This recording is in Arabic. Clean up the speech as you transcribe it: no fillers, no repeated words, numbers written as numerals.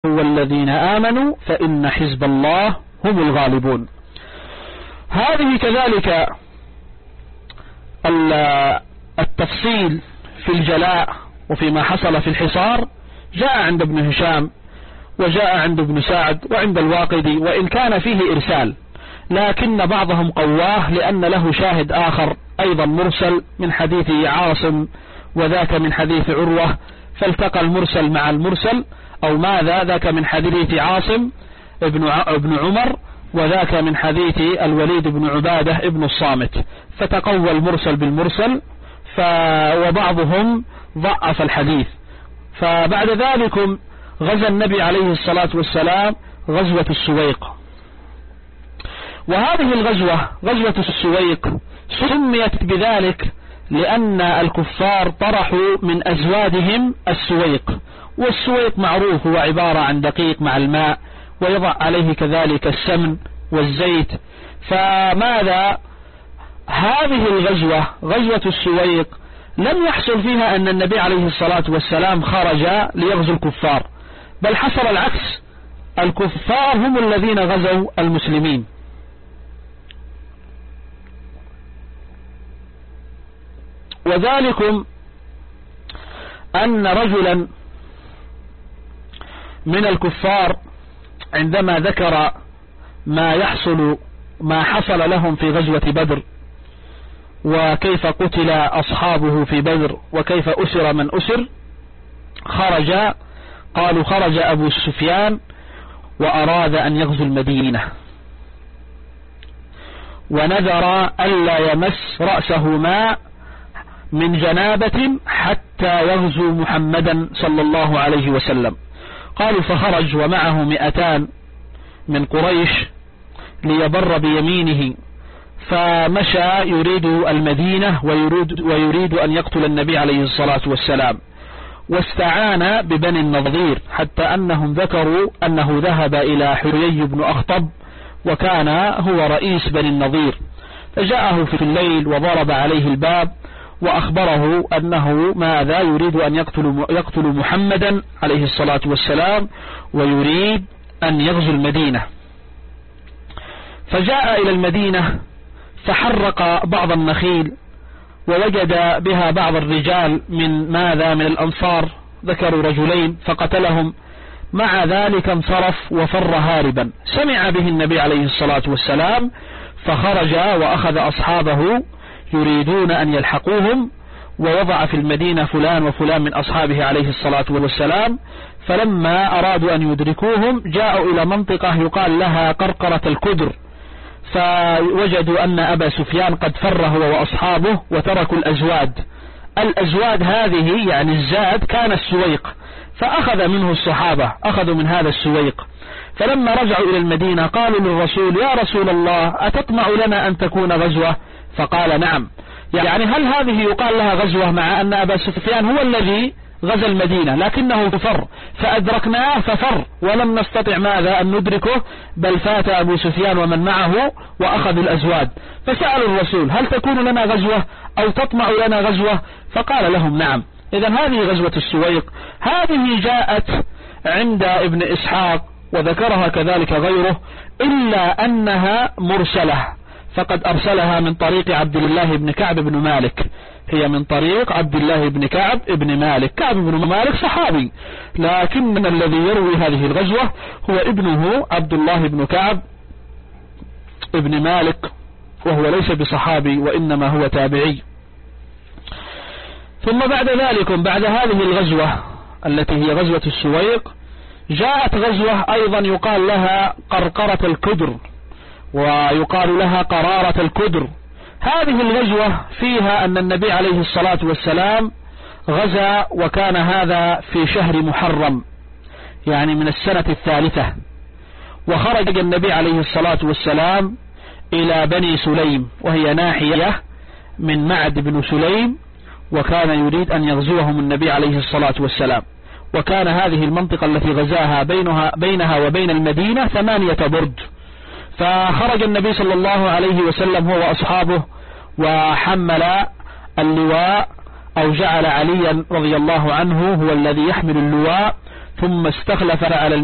والذين آمنوا فإن حزب الله هم الغالبون. هذه كذلك التفصيل في الجلاء وفيما حصل في الحصار جاء عند ابن هشام وجاء عند ابن سعد وعند الواقدي، وإن كان فيه إرسال، لكن بعضهم قواه لأن له شاهد آخر أيضا مرسل من حديث عاصم وذاك من حديث عروة، فالتقى المرسل مع المرسل، أو ماذا ذاك من حديث عاصم ابن عمر وذاك من حديث الوليد بن عبادة ابن الصامت، فتقوى المرسل بالمرسل، وبعضهم ضعف الحديث. فبعد ذلك غزا النبي عليه الصلاة والسلام غزوة السويق، وهذه الغزوة غزوة السويق سميت بذلك لأن الكفار طرحوا من أزوادهم السويق، والسويق معروف هو عبارة عن دقيق مع الماء ويضع عليه كذلك السمن والزيت. فماذا هذه الغزوة غزوة السويق لم يحصل فيها أن النبي عليه الصلاة والسلام خرج ليغزو الكفار، بل حصل العكس، الكفار هم الذين غزوا المسلمين. وذلكم أن رجلا من الكفار عندما ذكر ما حصل لهم في غزوة بدر، وكيف قتل أصحابه في بدر، وكيف أسر من أسر، قالوا خرج أبو سفيان وأراد أن يغزو المدينة، ونذر ألا يمس رأسه ماء من جنابة حتى يغزو محمدا صلى الله عليه وسلم. قالوا فخرج ومعه 200 من قريش ليبر بيمينه، فمشى يريد المدينة ويريد أن يقتل النبي عليه الصلاة والسلام، واستعان ببني النضير، حتى أنهم ذكروا أنه ذهب إلى حريي بن أخطب وكان هو رئيس بني النضير، فجاءه في الليل وضرب عليه الباب وأخبره أنه ماذا يريد أن يقتل محمدا عليه الصلاة والسلام ويريد أن يغزو المدينة. فجاء إلى المدينة فحرق بعض النخيل ووجد بها بعض الرجال من الأنصار، ذكروا رجلين فقتلهم، مع ذلك انصرف وفر هاربا. سمع به النبي عليه الصلاة والسلام فخرج وأخذ أصحابه يريدون أن يلحقوهم، ووضع في المدينة فلان وفلان من أصحابه عليه الصلاة والسلام. فلما أرادوا أن يدركوهم جاءوا إلى منطقة يقال لها قرقرة الكدر، فوجدوا أن أبا سفيان قد فر هو وأصحابه وتركوا الأزواد هذه يعني الزاد كان السويق، فأخذ منه الصحابة، أخذوا من هذا السويق. فلما رجعوا إلى المدينة قالوا للرسول يا رسول الله أتطمع لنا أن تكون غزوة؟ فقال نعم. يعني هل هذه يقال لها غزوة مع أن أبا سفيان هو الذي غزا المدينة لكنه فر، فأدركناه ففر ولم نستطع ماذا أن ندركه، بل فات أبو سفيان ومن معه وأخذوا الأزواد. فسألوا الرسول هل تكون لنا غزوة أو تطمع لنا غزوة؟ فقال لهم نعم. إذن هذه غزوة السويق، هذه جاءت عند ابن إسحاق وذكرها كذلك غيره، إلا أنها مرسلة، فقد أرسلها من طريق عبد الله بن كعب بن مالك، هي من طريق عبد الله بن كعب بن مالك. كعب بن مالك صحابي، لكن الذي يروي هذه الغزوة هو ابنه عبد الله بن كعب بن مالك، وهو ليس بصحابي وإنما هو تابعي. ثم بعد ذلك بعد هذه الغزوة التي هي غزوة السويق جاءت غزوة أيضا يقال لها قرقرة الكدر، ويقال لها قرارة الكدر. هذه الغزوة فيها أن النبي عليه الصلاة والسلام غزا، وكان هذا في شهر محرم يعني من السنة 3، وخرج النبي عليه الصلاة والسلام إلى بني سليم، وهي ناحية من معد بن سليم، وكان يريد أن يغزوهم النبي عليه الصلاة والسلام. وكان هذه المنطقة التي غزاها بينها وبين المدينة 8 برد. فخرج النبي صلى الله عليه وسلم هو وأصحابه وحمل اللواء، أو جعل عليا رضي الله عنه هو الذي يحمل اللواء، ثم استخلف على